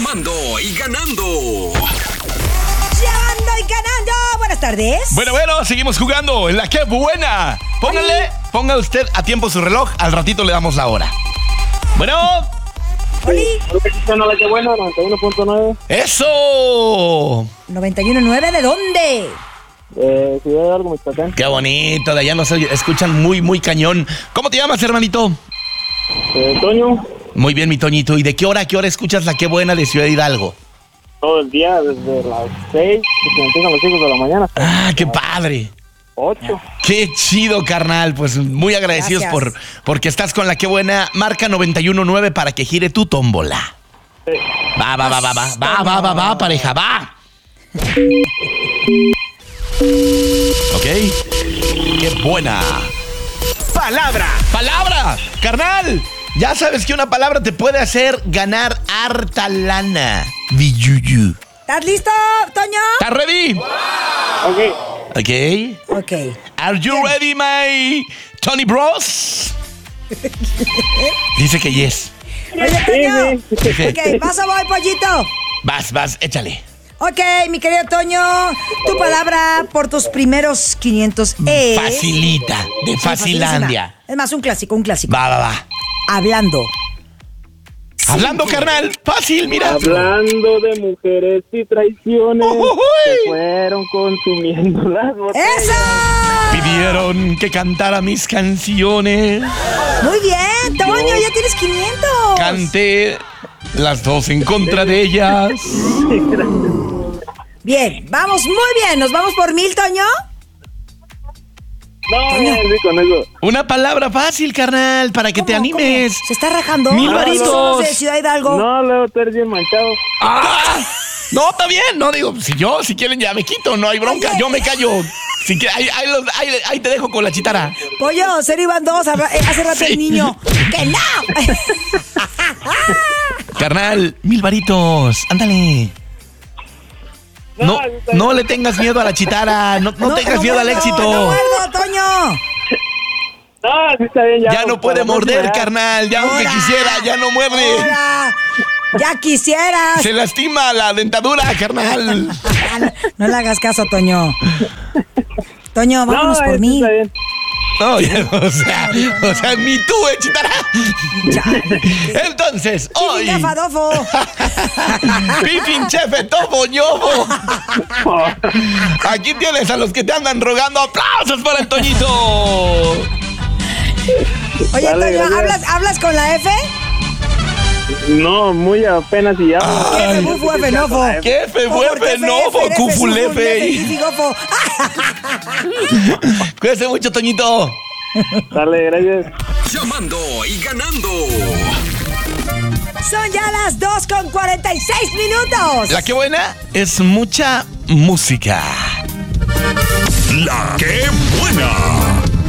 Llamando y ganando. Llamando y ganando. Buenas tardes. Bueno, seguimos jugando en la que buena. Ponga usted a tiempo su reloj. Al ratito le damos la hora. Bueno. Oli. La que buena, 91.9. ¡Eso! 91.9, ¿de dónde? Ciudad de Hidalgo, Michoacán. Qué bonito, de allá nos escuchan muy cañón. ¿Cómo te llamas, hermanito? Toño. Muy bien, mi Toñito. ¿Y de qué hora a qué hora escuchas la que buena de Ciudad Hidalgo? Todo el día, desde las 6, que empiezan los 5 de la mañana. Ah, qué padre. 8. Qué chido, carnal. Pues muy agradecidos porque estás con la que buena. Marca 91.9 para que gire tu tómbola. Sí. Va, pareja, va. Ok. Qué buena. Palabra, carnal. Ya sabes que una palabra te puede hacer ganar harta lana. Viyuyu. ¿Estás listo, Toño? ¿Estás ready? Ok. Ok. Are you ready, my Tony Bros? Dice que yes. Oye, Toño. Sí. Ok, paso voy, pollito. Vas, échale. Ok, mi querido Toño, tu palabra por tus primeros 500 es... Facilita, de Facilandia. Facilísima. Es más, un clásico. Va. Hablando. Hablando, carnal. Fácil, mira. Hablando de mujeres y traiciones, se fueron consumiendo las botellas. ¡Eso! Pidieron que cantara mis canciones. Muy bien, Toño, ya tienes 500. Canté las dos en contra de ellas. Bien, vamos muy bien. ¿Nos vamos por 1,000, Toño? No, sí, con eso. Una palabra fácil, carnal, para que te ¿Cómo? animes. ¿Se está rajando? 1,000 varitos. Somos de Ciudad Hidalgo. No, luego tú eres bien manchado. ¡Ah! No, está bien. No, digo, si quieren ya me quito, no hay bronca. Oye. Yo me callo. Si que, ahí te dejo con la chitara. Pollo, cero iban dos. Hace rato Sí. el niño. ¡Que no! Carnal, 1,000 varitos. Ándale. No le tengas miedo a la chitara. No tengas miedo al éxito. No muerdo, Toño. No, sí está bien. Ya no puede morder, carnal. Ya aunque Ahora. quisiera, ya no muerde. Ahora, ya quisieras. Se lastima la dentadura, carnal. No le hagas caso, Toño. Toño, vámonos No, por sí mí. está bien. No, o sea, ni tú, chitara. Entonces, hoy. Gafadofo. Pipin, chefe, topo, ñobo. Aquí tienes a los que te andan rogando. ¡Aplausos para el Toñito! Oye, Dale, Toño, gracias. ¿hablas con la F? No, muy apenas y ya. F, bufu, F, nofo. ¿Qué fe, buefe, nofo, cufulefe? Fifigofo. Cuídese mucho, Toñito. Dale, gracias. Llamando y ganando. Son ya las 2:46 minutos. La que buena es mucha música. La que buena.